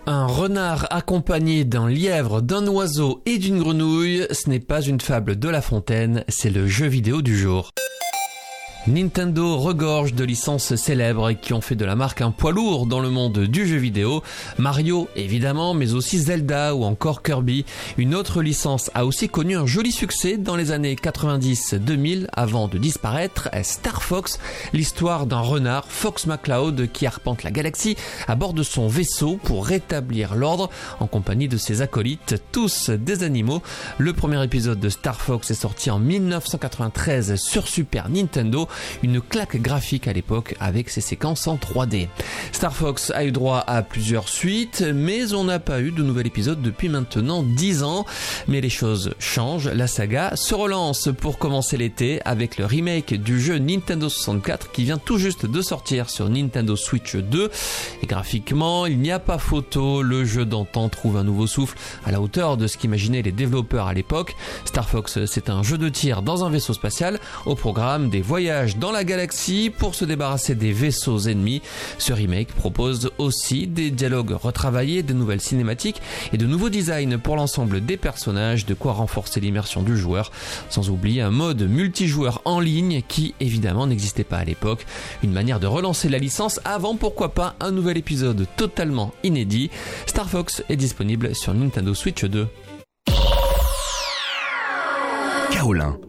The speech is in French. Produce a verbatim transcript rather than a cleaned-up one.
Un renard accompagné d'un lièvre, d'un oiseau et d'une grenouille, ce n'est pas une fable de La Fontaine, c'est le jeu vidéo du jour. Nintendo regorge de licences célèbres qui ont fait de la marque un poids lourd dans le monde du jeu vidéo. Mario, évidemment, mais aussi Zelda ou encore Kirby. Une autre licence a aussi connu un joli succès dans les années quatre-vingt-dix deux mille avant de disparaître, Star Fox, l'histoire d'un renard, Fox McCloud, qui arpente la galaxie à bord de son vaisseau pour rétablir l'ordre en compagnie de ses acolytes, tous des animaux. Le premier épisode de Star Fox est sorti en dix-neuf cent quatre-vingt-treize sur Super Nintendo. Une claque graphique à l'époque avec ses séquences en trois D. Star Fox a eu droit à plusieurs suites, mais on n'a pas eu de nouvel épisode depuis maintenant dix ans. Mais les choses changent, la saga se relance pour commencer l'été avec le remake du jeu Nintendo soixante-quatre qui vient tout juste de sortir sur Nintendo Switch deux. Et graphiquement, il n'y a pas photo, le jeu d'antan trouve un nouveau souffle à la hauteur de ce qu'imaginaient les développeurs à l'époque. Star Fox, c'est un jeu de tir dans un vaisseau spatial, au programme des voyages dans la galaxie pour se débarrasser des vaisseaux ennemis. Ce remake propose aussi des dialogues retravaillés, de nouvelles cinématiques et de nouveaux designs pour l'ensemble des personnages, de quoi renforcer l'immersion du joueur, sans oublier un mode multijoueur en ligne qui évidemment n'existait pas à l'époque. Une manière de relancer la licence avant, pourquoi pas, un nouvel épisode totalement inédit. Star Fox est disponible sur Nintendo Switch deux. Kaolin,